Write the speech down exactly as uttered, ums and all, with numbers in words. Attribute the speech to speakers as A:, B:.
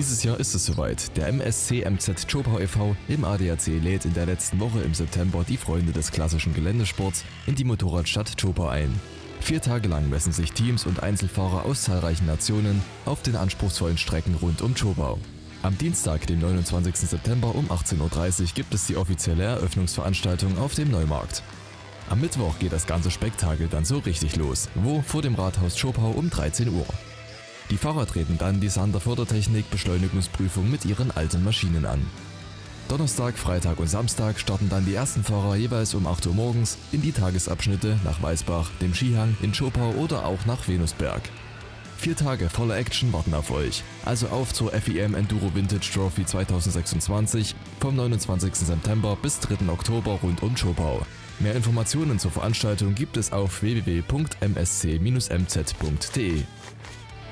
A: Dieses Jahr ist es soweit. Der M S C M Z Zschopau e V im A D A C lädt in der letzten Woche im September die Freunde des klassischen Geländesports in die Motorradstadt Zschopau ein. Vier Tage lang messen sich Teams und Einzelfahrer aus zahlreichen Nationen auf den anspruchsvollen Strecken rund um Zschopau. Am Dienstag, dem neunundzwanzigsten September um achtzehn Uhr dreißig gibt es die offizielle Eröffnungsveranstaltung auf dem Neumarkt. Am Mittwoch geht das ganze Spektakel dann so richtig los, wo vor dem Rathaus Zschopau um dreizehn Uhr. Die Fahrer treten dann die Sander Fördertechnik Beschleunigungsprüfung mit ihren alten Maschinen an. Donnerstag, Freitag und Samstag starten dann die ersten Fahrer jeweils um acht Uhr morgens in die Tagesabschnitte nach Weißbach, dem Skihang, in Zschopau oder auch nach Venusberg. Vier Tage voller Action warten auf euch, also auf zur F I M Enduro Vintage Trophy zweitausendsechsundzwanzig vom neunundzwanzigsten September bis dritten Oktober rund um Zschopau. Mehr Informationen zur Veranstaltung gibt es auf w w w punkt m s c Bindestrich m z punkt d e.